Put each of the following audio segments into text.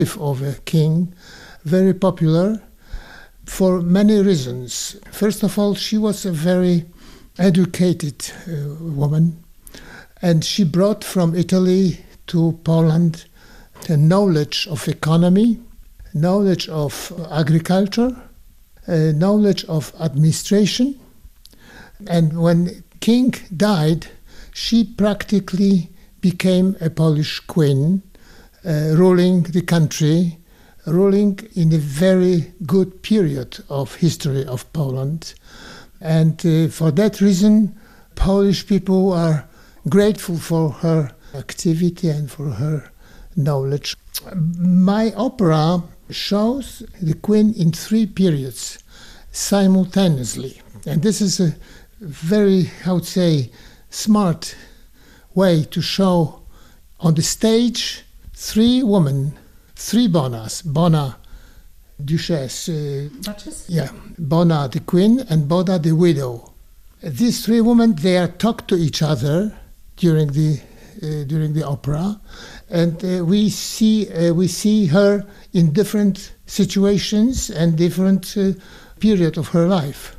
of a king, very popular for many reasons. First of all, she was a very educated woman, and she brought from Italy to Poland a knowledge of economy, knowledge of agriculture, knowledge of administration. And when king died, she practically became a Polish queen, ruling the country, ruling in a very good period of history of Poland. And for that reason, Polish people are grateful for her activity and for her knowledge. My opera shows the queen in 3 periods simultaneously. And this is a very, I would say, smart way to show on the stage 3 women, 3 Bonas. Bona, Duchess. Duchess? Yeah. Bona, the queen, and Bona, the widow. These 3 women, they are talk to each other during the opera, and we see her in different situations and different period of her life.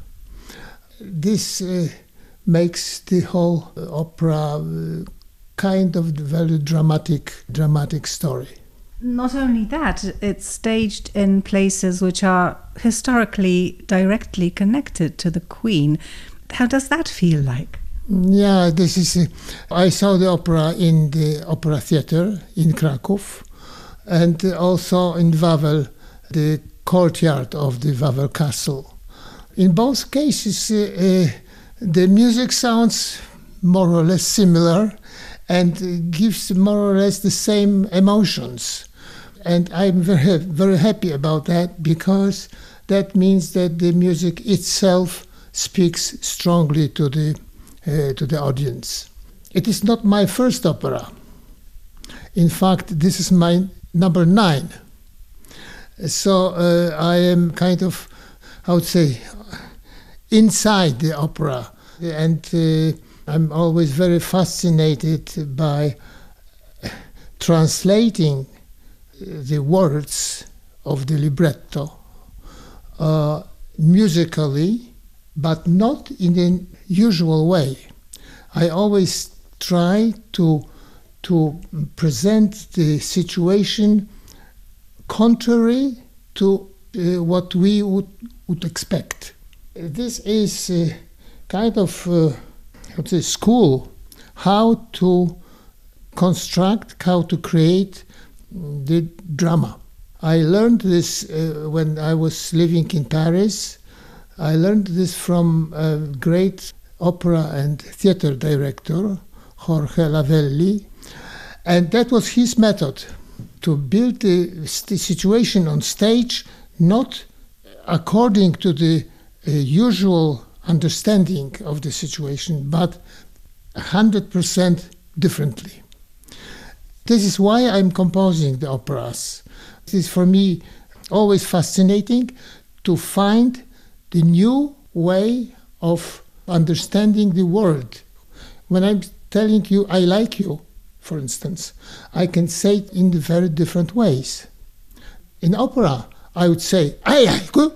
This makes the whole opera kind of very dramatic story. Not only that, it's staged in places which are historically directly connected to the Queen. How does that feel like? Yeah, this is. I saw the opera in the Opera Theatre in Kraków, and also in Wawel, the courtyard of the Wawel Castle. In both cases, the music sounds more or less similar and gives more or less the same emotions. And I'm very, very happy about that, because that means that the music itself speaks strongly to the audience. It is not my first opera. In fact, this is my number 9. So I am kind of, I would say, inside the opera. And I'm always very fascinated by translating the words of the libretto musically, but not in the usual way. I always try to present the situation contrary to what we would expect. This is kind of school, how to construct, how to create the drama. I learned this when I was living in Paris. I learned this from a great opera and theater director, Jorge Lavelli, and that was his method, to build the situation on stage not according to the usual understanding of the situation, but 100% differently. This is why I'm composing the operas. It is for me always fascinating to find the new way of understanding the world. When I'm telling you I like you, for instance, I can say it in very different ways. In opera, I would say I like you,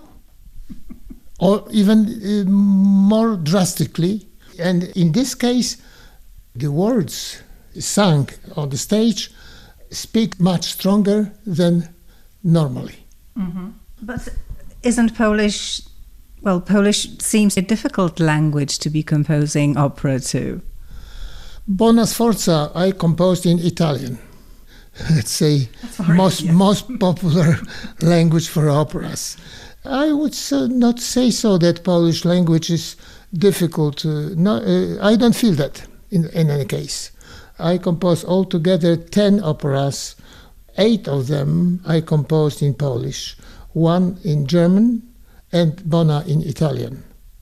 or even more drastically. And in this case, the words sung on the stage speak much stronger than normally. Mm-hmm. But isn't Polish... Well, Polish seems a difficult language to be composing opera to. Bona Sforza I composed in Italian. Let's say most popular language for operas. I would not say so that Polish language is difficult. I don't feel that in any case. I composed altogether 10 operas. 8 of them I composed in Polish, 1 in German, and Bona in Italian.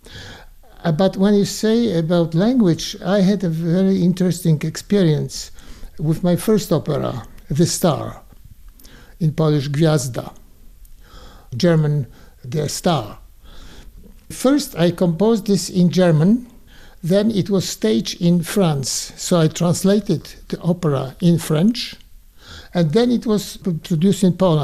But when you say about language, I had a very interesting experience with my first opera, The Star, in Polish Gwiazda, German Der Star. First I composed this in German, then it was staged in France, so I translated the opera in French, and then it was produced in Poland.